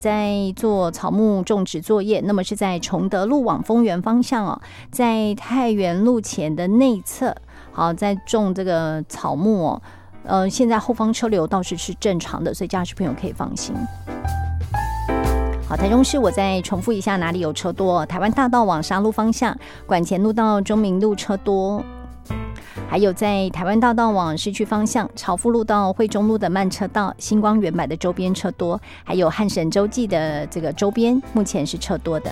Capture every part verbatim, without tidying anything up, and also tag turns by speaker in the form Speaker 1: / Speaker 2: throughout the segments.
Speaker 1: 在做草木种植作业，那么是在崇德路往丰原方向哦，在太原路前的内侧，好，在种这个草木哦。呃，现在后方车流倒是是正常的，所以驾驶朋友可以放心。好，台中市我再重复一下哪里有车多。台湾大道往沙鹿方向，管前路到中明路车多。还有在台湾大道往市区方向，朝富路到惠中路的慢车道，星光原版的周边车多，还有汉神洲际的这个周边目前是车多的。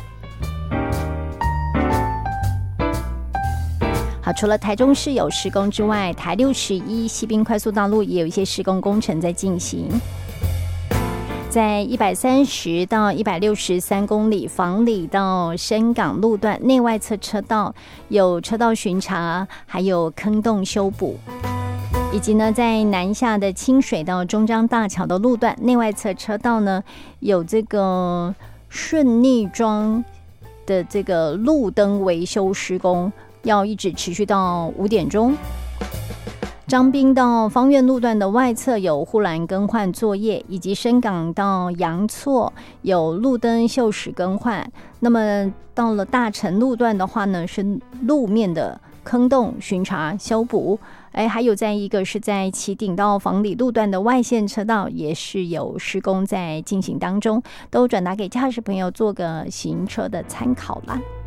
Speaker 1: 好，除了台中市有施工之外，台六十一西滨快速道路也有一些施工工程在进行。在一百三十到一百六十三公里房里到深港路段内外侧车道有车道巡查，还有坑洞修补，以及呢在南下的清水到中彰大桥的路段内外侧车道呢有这个顺逆装的这个路灯维修施工，要一直持续到五点钟。彰滨到芳苑路段的外侧有护栏更换作业，以及深港到阳错有路灯锈蚀更换。那么到了大成路段的话呢，是路面的坑洞巡查修补。哎，还有在一个是在旗顶到房里路段的外线车道也是有施工在进行当中，都转达给驾驶朋友做个行车的参考啦。